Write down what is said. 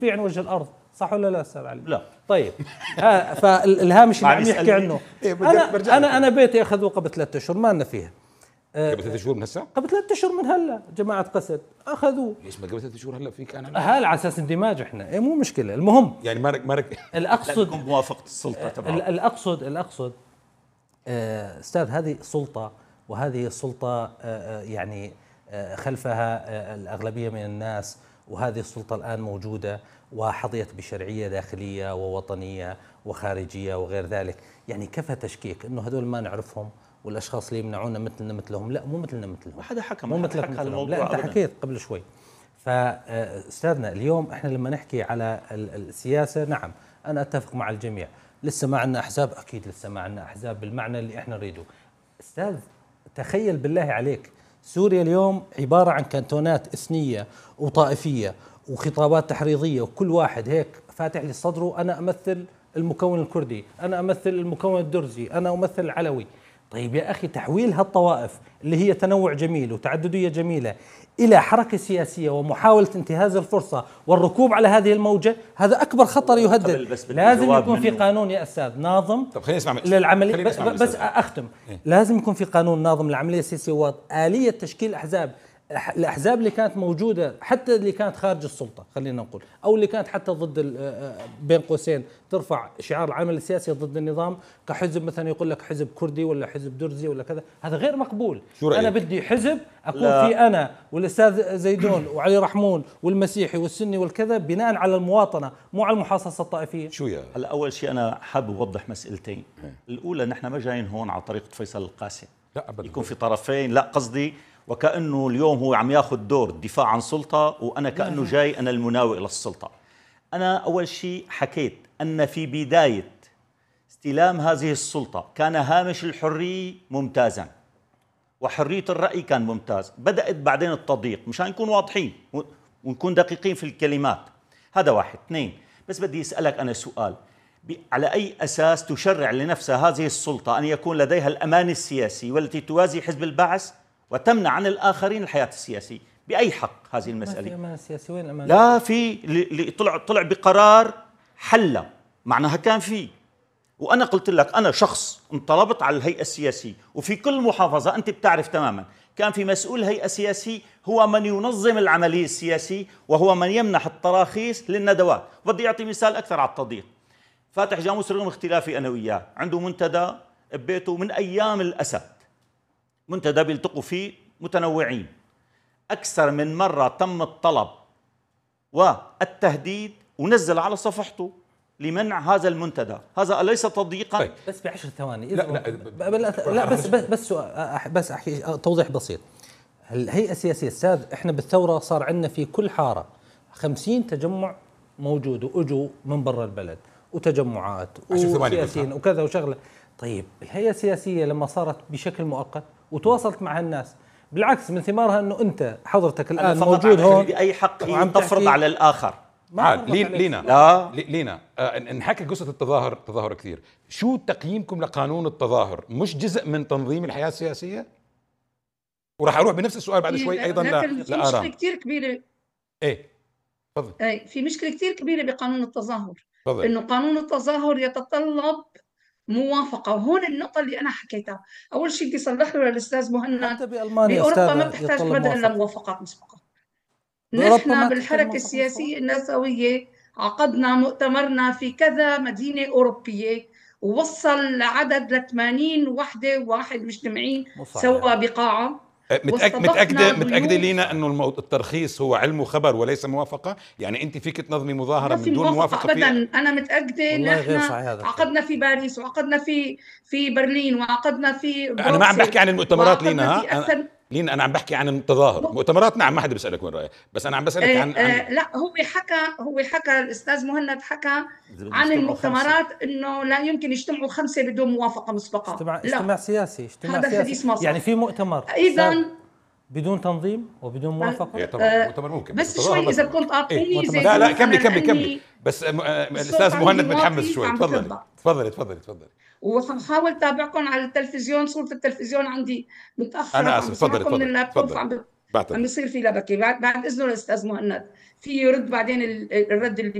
عن وجه الارض، صح ولا لا استاذ علي؟ لا. طيب فالهامش اللي عم يحكي عنه، انا بيتي اخذوه قبل 3 اشهر ما لنا فيها. قبل 3 شهور من هسه؟ قبل 3 اشهر من هلا جماعه قسد اخذوه. ليش ما قبل 3 شهور هلا في كان هلا على اساس اندماج احنا، مو مشكله. المهم يعني مارك الاقصد موافقه السلطه تبعه. الاقصد استاذ هذه سلطه، وهذه السلطه يعني خلفها الاغلبيه من الناس، وهذه السلطه الان موجوده وحظيت بشرعيه داخليه ووطنيه وخارجيه وغير ذلك. يعني كفى تشكيك انه هذول ما نعرفهم والاشخاص اللي يمنعونا مثلنا مثلهم. لا، مو مثلنا مثلهم، ما حدا حكى، مو مثلك مثلهم. لا، انت حكيت قبل شوي. فاستاذنا اليوم احنا لما نحكي على السياسه، نعم انا اتفق مع الجميع، لسه ما عندنا احزاب، اكيد لسه ما عندنا احزاب بالمعنى اللي احنا نريده. استاذ تخيل بالله عليك، سوريا اليوم عباره عن كانتونات اثنيه وطائفيه وخطابات تحريضيه، وكل واحد هيك فاتح لي صدره، انا امثل المكون الكردي، انا امثل المكون الدرزي، انا امثل العلوي. طيب يا اخي، تحويل هالطوائف اللي هي تنوع جميل وتعدديه جميله الى حركه سياسيه ومحاوله انتهاز الفرصه والركوب على هذه الموجه، هذا اكبر خطر يهدد. لازم يكون في قانون يا استاذ ناظم. طب خلينا نسمع للعمليه. بس اختم. لازم يكون في قانون ناظم للعمليه السياسيه واليه تشكيل الاحزاب. الاحزاب اللي كانت موجوده، حتى اللي كانت خارج السلطه خلينا نقول، او اللي كانت حتى ضد بين قوسين ترفع شعار العمل السياسي ضد النظام، كحزب مثلا يقول لك حزب كردي ولا حزب درزي ولا كذا، هذا غير مقبول. انا بدي حزب اكون في انا والاستاذ زيدون وعلي رحمون والمسيحي والسني والكذا بناء على المواطنه، مو على المحاصصه الطائفيه. شو يا هلا اول شيء انا حابب اوضح مسألتين. الاولى، نحن ما جايين هون على طريقه فيصل القاسم، لا ابدا يكون في طرفين، لا قصدي وكأنه اليوم هو عم ياخذ دور الدفاع عن سلطة، وأنا كأنه جاي أنا المناوئ للسلطة. أنا أول شيء حكيت أن في بداية استلام هذه السلطة كان هامش الحرية ممتازا وحرية الرأي كان ممتاز، بدأت بعدين التضييق، مشان نكون واضحين ونكون دقيقين في الكلمات. هذا واحد. اثنين، بس بدي أسألك أنا سؤال، على أي أساس تشرع لنفسها هذه السلطة أن يكون لديها الأمان السياسي والتي توازي حزب البعث وتمنع عن الآخرين الحياة السياسية؟ بأي حق هذه المسألة؟ ما في أمان سياسي. وين الأمان؟ لا، في اللي طلع بقرار حل معناها كان في. وأنا قلت لك أنا شخص انطلبت على الهيئة السياسية، وفي كل محافظة أنت بتعرف تماما كان في مسؤول هيئة سياسية هو من ينظم العملية السياسية وهو من يمنح التراخيص للندوات. بدي أعطي مثال أكثر على التضييق. فاتح جاموس رغم اختلافي أنا وياه عنده منتدى ببيته من أيام الأسد، منتدى بيلتقوا فيه متنوعين. أكثر من مرة تم الطلب والتهديد ونزل على صفحته لمنع هذا المنتدى. هذا أليس تضييقا؟ طيب بس ب10 ثواني. لا بس أحكي توضيح بسيط. الهيئة السياسية استاذ، احنا بالثورة صار عندنا في كل حارة 50 تجمع موجود، واجوا من برا البلد وتجمعات وسياسيين وكذا وشغله. طيب الهيئة السياسية لما صارت بشكل مؤقت وتواصلت مع الناس، بالعكس من ثمارها انه انت حضرتك الان موجود هون بأي حق تفرض على الآخر. لينا نحكي قصة التظاهر. تظاهر كثير. شو تقييمكم لقانون التظاهر؟ مش جزء من تنظيم الحياة السياسية؟ وراح اروح بنفس السؤال بعد شوي ايضا لكن في مشكلة كثير كبيرة. ايه تفضل. في مشكلة كثير كبيرة بقانون التظاهر. تفضل. انه قانون التظاهر يتطلب موافقة، وهون النقطة اللي أنا حكيتها. أول شيء بدي أصلح له للأستاذ مهند، بأوروبا ما بتحتاج أبدا إلا موافقات مسبقة. نحن بالحركة السياسية النسوية عقدنا مؤتمرنا في كذا مدينة أوروبية، ووصل عدد ل 80 وحدة وواحد مجتمعين سوا بقاعة. متأكدة لينا أنه الترخيص هو علم وخبر وليس موافقة؟ يعني أنت فيك تنظمي مظاهرة من دون موافقة أبدا. أنا متأكدة. نحن عقدنا في باريس، وعقدنا في برلين، وعقدنا في بروكسل. أنا ما عم بحكي عن المؤتمرات لينا، لينا أنا عم بحكي عن التظاهر. مؤتمرات نعم ما حدا بيسألك وين رأيك، بس أنا عم بسألك عن لا، هو حكى الأستاذ مهند حكى عن المؤتمرات إنه لا يمكن يجتمعوا 5 بدون موافقة مسبقة. اجتماع سياسي. هذا حديث مصر. يعني في مؤتمر إذن بدون تنظيم وبدون موافقة. إيه طبعا مؤتمر ممكن، بس شوي إذا كنت أعطيني زي لا كملي بس الأستاذ مهند متحمس شوي. تفضلي. وحاول تابعكم على التلفزيون، صورة التلفزيون عندي متأخرة. أنا آسف. تفضلي. بعتذر. عم يصير في لبكه. بعد اذنه الاستاذ مهند، في يرد بعدين الرد اللي